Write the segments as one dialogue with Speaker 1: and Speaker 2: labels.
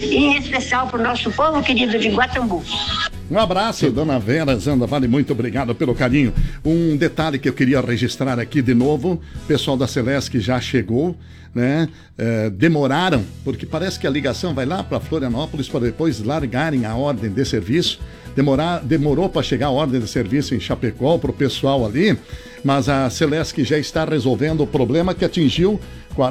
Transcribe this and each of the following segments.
Speaker 1: e em especial para o nosso povo querido de Guatambu.
Speaker 2: Um abraço, dona Vera Zanda, muito obrigado pelo carinho. Um detalhe que eu queria registrar aqui de novo, o pessoal da Celesc já chegou, né? Demoraram, porque parece que a ligação vai lá para Florianópolis para depois largarem a ordem de serviço. Demorou para chegar a ordem de serviço em Chapecó para o pessoal ali, mas a Celesc já está resolvendo o problema que atingiu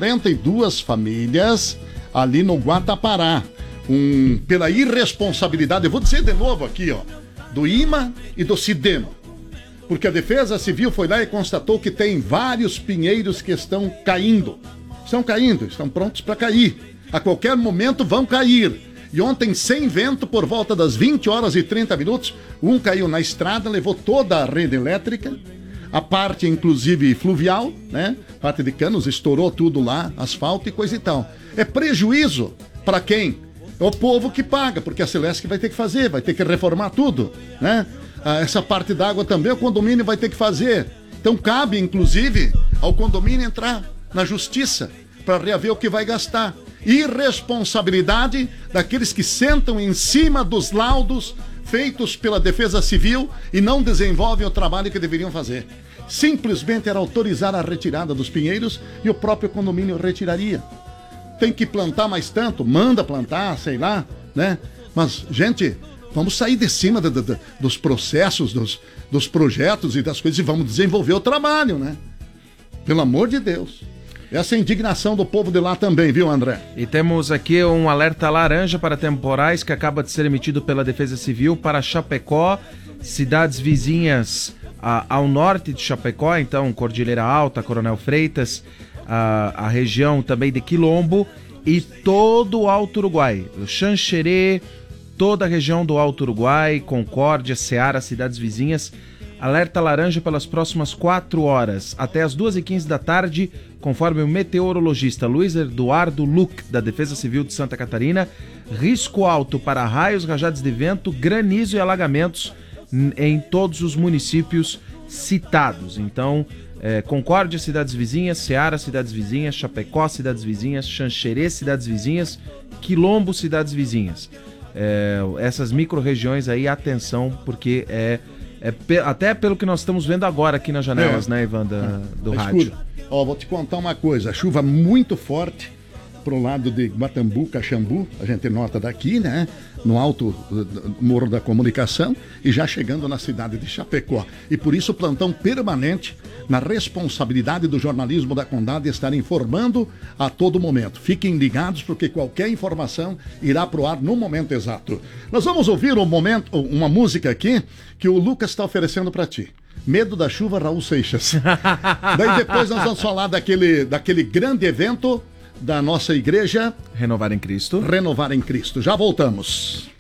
Speaker 2: 42 famílias ali no Guatapará. Pela irresponsabilidade, eu vou dizer de novo aqui, ó, do IMA e do CIDEMA, porque a Defesa Civil foi lá e constatou que tem vários pinheiros que estão caindo, estão prontos para cair, a qualquer momento vão cair. E ontem, sem vento, por volta das 20 horas e 30 minutos, um caiu na estrada, levou toda a rede elétrica, a parte inclusive fluvial, né? Parte de canos, estourou tudo lá, asfalto e coisa e tal. É prejuízo para quem? É o povo que paga, porque a Celesc vai ter que fazer, vai ter que reformar tudo, né? Essa parte d'água também o condomínio vai ter que fazer. Então cabe, inclusive, ao condomínio entrar na justiça para reaver o que vai gastar. Irresponsabilidade daqueles que sentam em cima dos laudos feitos pela Defesa Civil e não desenvolvem o trabalho que deveriam fazer. Simplesmente era autorizar a retirada dos pinheiros e o próprio condomínio retiraria. Tem que plantar mais tanto, manda plantar, sei lá, né? Mas, gente, vamos sair de cima dos processos, dos projetos e das coisas e vamos desenvolver o trabalho, né? Pelo amor de Deus. Essa é a indignação do povo de lá também, viu, André?
Speaker 3: E temos aqui um alerta laranja para temporais que acaba de ser emitido pela Defesa Civil para Chapecó, cidades vizinhas ao norte de Chapecó, então Cordilheira Alta, Coronel Freitas, a região também de Quilombo e todo o Alto Uruguai, Xanxerê, toda a região do Alto Uruguai, Concórdia, Ceará, cidades vizinhas. Alerta laranja pelas próximas 4 horas, até as 2h15 da tarde, conforme o meteorologista Luiz Eduardo Luc, da Defesa Civil de Santa Catarina. Risco alto para raios, rajadas de vento, granizo e alagamentos em todos os municípios citados. Então, Concórdia, cidades vizinhas, Ceará, cidades vizinhas, Chapecó, cidades vizinhas, Xanxerê, cidades vizinhas, Quilombo, cidades vizinhas. Essas micro-regiões aí, atenção, porque até pelo que nós estamos vendo agora aqui nas janelas, né, Ivan, do rádio.
Speaker 2: Ó, vou te contar uma coisa, chuva muito forte pro lado de Guatambu, Caxambu, a gente nota daqui, né, no alto Morro da Comunicação e já chegando na cidade de Chapecó. E por isso o plantão permanente na responsabilidade do jornalismo da Condado estar informando a todo momento. Fiquem ligados porque qualquer informação irá pro ar no momento exato. Nós vamos ouvir uma música aqui que o Lucas está oferecendo para ti. Medo da Chuva, Raul Seixas. Daí depois nós vamos falar daquele grande evento da nossa igreja
Speaker 3: Renovar em Cristo.
Speaker 2: Renovar em Cristo. Já voltamos.